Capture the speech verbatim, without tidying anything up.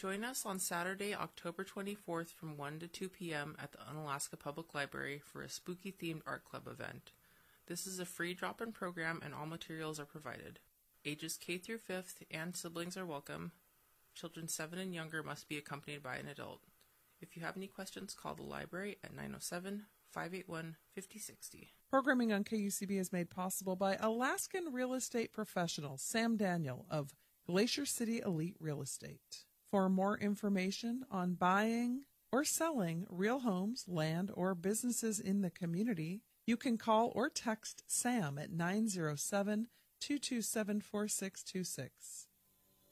Join us on Saturday, October twenty-fourth from one to two p.m. at the Unalaska Public Library for a spooky-themed art club event. This is a free drop-in program and all materials are provided. Ages K through fifth and siblings are welcome. Children seven and younger must be accompanied by an adult. If you have any questions, call the library at nine oh seven, five eight one, five oh six oh. Programming on K U C B is made possible by Alaskan real estate professional Sam Daniel of Glacier City Elite Real Estate. For more information on buying or selling real homes, land, or businesses in the community, you can call or text Sam at nine oh seven, two two seven, four six two six.